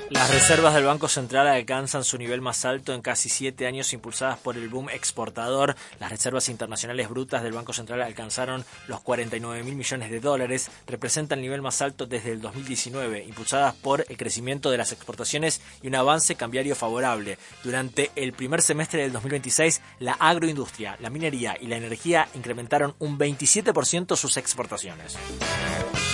Las reservas del Banco Central alcanzan su nivel más alto en casi 7 años, impulsadas por el boom exportador. Las reservas internacionales brutas del Banco Central alcanzaron los 49.000 millones de dólares, representa el nivel más alto desde el 2019, impulsadas por el crecimiento de las exportaciones y un avance cambiario favorable. Durante el primer semestre del 2026, la agroindustria, la minería y la energía incrementaron un 27% sus exportaciones.